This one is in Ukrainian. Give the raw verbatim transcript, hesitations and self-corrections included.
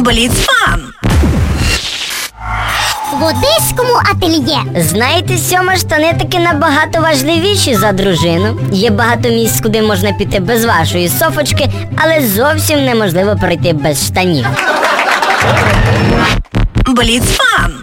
Бліцфан. В одеському ательє. Знаєте, Сьома, штани таки набагато важливіші за дружину. Є багато місць, куди можна піти без вашої софочки, але зовсім неможливо пройти без штанів. Бліцфан.